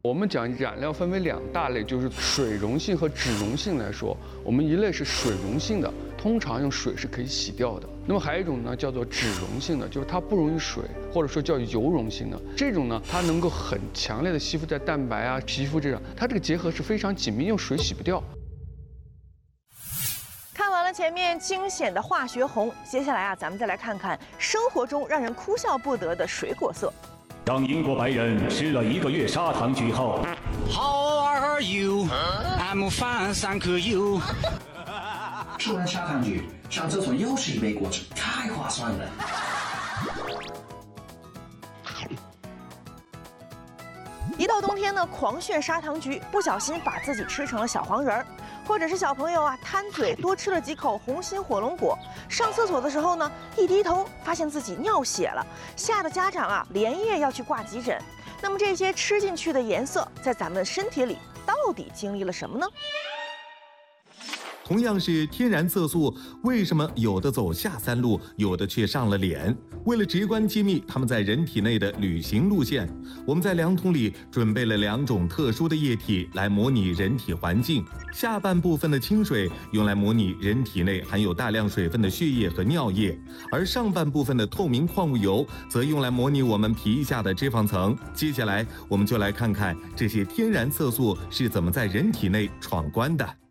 我们讲染料分为2大类，就是水溶性和脂溶性来说，我们一类是水溶性的，通常用水是可以洗掉的。那么还有一种呢，叫做脂溶性的，就是它不溶于水，或者说叫油溶性的。这种呢，它能够很强烈的吸附在蛋白啊、皮肤这样，它这个结合是非常紧密，用水洗不掉。 看完了前面惊险的化学红，接下来啊，咱们再来看看生活中让人哭笑不得的水果色。 当英国白人吃了1个月砂糖橘后 ，How are you? I'm fine, thank you. 吃完砂糖橘，上厕所又是一杯果汁，太划算了。 一到冬天呢，狂炫砂糖橘，不小心把自己吃成了小黄人儿，或者是小朋友啊贪嘴多吃了几口红心火龙果，上厕所的时候呢，一低头发现自己尿血了，吓得家长啊连夜要去挂急诊。那么这些吃进去的颜色，在咱们身体里到底经历了什么呢？ 同样是天然色素，为什么有的走下三路，有的却上了脸？为了直观揭秘它们在人体内的旅行路线，我们在量筒里准备了2种特殊的液体来模拟人体环境。下半部分的清水用来模拟人体内含有大量水分的血液和尿液，而上半部分的透明矿物油则用来模拟我们皮下的脂肪层。接下来，我们就来看看这些天然色素是怎么在人体内闯关的。